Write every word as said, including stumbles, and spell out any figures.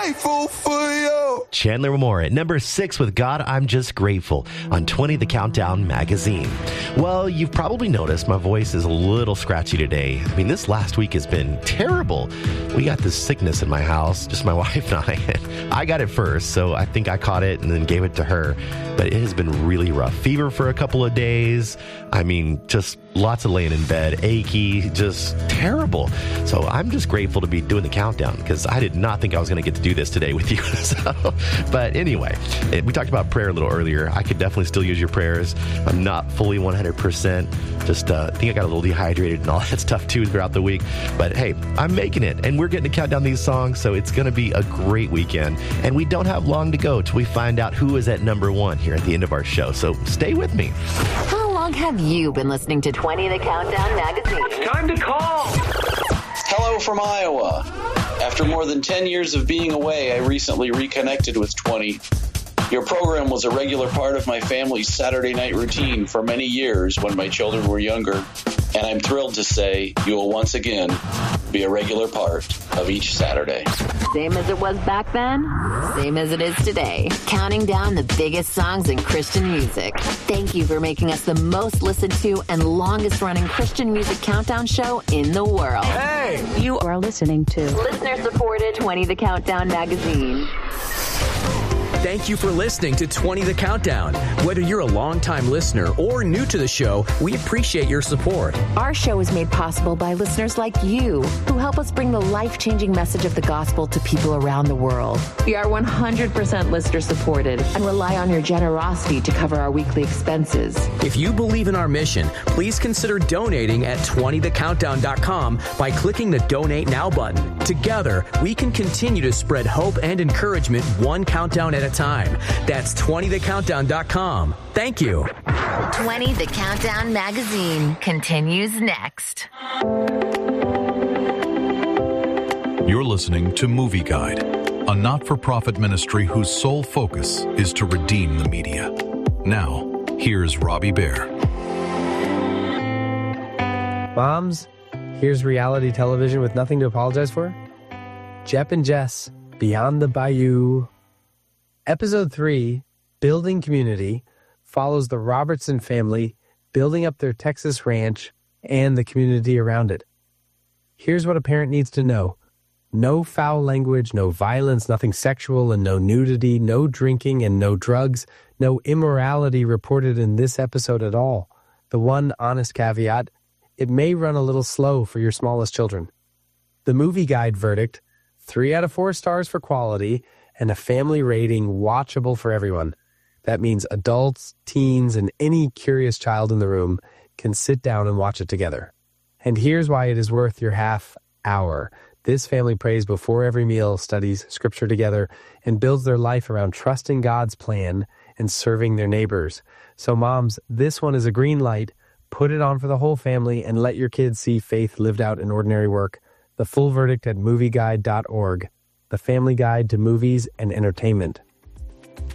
grateful for you. Chandler Moore at number six with God, I'm Just Grateful on twenty The Countdown magazine. Well, you've probably noticed my voice is a little scratchy today. I mean, this last week has been terrible. We got this sickness in my house, just my wife and I. I got it first, so I think I caught it and then gave it to her. But it has been really rough. Fever for a couple of days. I mean, just lots of laying in bed, achy, just terrible. So I'm just grateful to be doing the countdown because I did not think I was going to get to do this today with you. So, but anyway, we talked about prayer a little earlier. I could definitely still use your prayers. I'm not fully one hundred percent. Just uh, I think I got a little dehydrated and all that stuff too throughout the week. But hey, I'm making it, and we're getting to count down these songs, so it's going to be a great weekend. And we don't have long to go till we find out who is at number one here at the end of our show. So stay with me. How long have you been listening to twenty The Countdown magazine? It's time to call. Hello from Iowa. After more than ten years of being away, I recently reconnected with twenty. Your program was a regular part of my family's Saturday night routine for many years when my children were younger, and I'm thrilled to say you will once again be a regular part of each Saturday. Same as it was back then, same as it is today. Counting down the biggest songs in Christian music. Thank you for making us the most listened to and longest running Christian music countdown show in the world. Hey! You are listening to Listener-supported twenty The Countdown magazine. Thank you for listening to twenty The Countdown. Whether you're a longtime listener or new to the show, we appreciate your support. Our show is made possible by listeners like you who help us bring the life-changing message of the gospel to people around the world. We are one hundred percent listener-supported and rely on your generosity to cover our weekly expenses. If you believe in our mission, please consider donating at twenty the countdown dot com by clicking the Donate Now button. Together, we can continue to spread hope and encouragement one countdown at a time. That's twenty the countdown dot com. Thank you. twenty The Countdown magazine continues next. You're listening to Movie Guide, a not-for-profit ministry whose sole focus is to redeem the media. Now, here's Robbie Bear. Moms, here's reality television with nothing to apologize for. Jep and Jess, Beyond the Bayou. Episode three, Building Community, follows the Robertson family building up their Texas ranch and the community around it. Here's what a parent needs to know. No foul language, no violence, nothing sexual, and no nudity, no drinking and no drugs, no immorality reported in this episode at all. The one honest caveat, it may run a little slow for your smallest children. The Movie Guide verdict, three out of four stars for quality, and a family rating watchable for everyone. That means adults, teens, and any curious child in the room can sit down and watch it together. And here's why it is worth your half hour. This family prays before every meal, studies scripture together, and builds their life around trusting God's plan and serving their neighbors. So moms, this one is a green light. Put it on for the whole family and let your kids see faith lived out in ordinary work. The full verdict at movie guide dot org. The family guide to movies and entertainment.